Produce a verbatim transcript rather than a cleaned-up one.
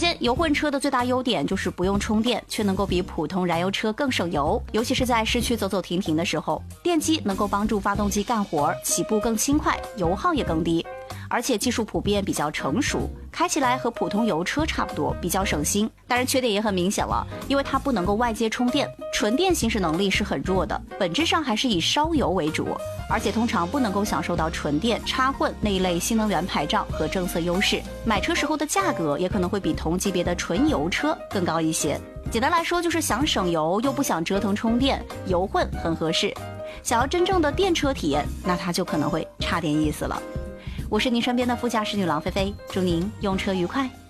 先，油混车的最大优点就是不用充电，却能够比普通燃油车更省油，尤其是在市区走走停停的时候，电机能够帮助发动机干活，起步更轻快，油耗也更低。而且技术普遍比较成熟，开起来和普通油车差不多，比较省心。当然缺点也很明显了，因为它不能够外接充电，纯电行驶能力是很弱的，本质上还是以烧油为主，而且通常不能够享受到纯电、插混那一类新能源牌照和政策优势，买车时候的价格也可能会比同级别的纯油车更高一些。简单来说，就是想省油又不想折腾充电，油混很合适。想要真正的电车体验，那它就可能会差点意思了。我是您身边的副驾驶女郎菲菲，祝您用车愉快。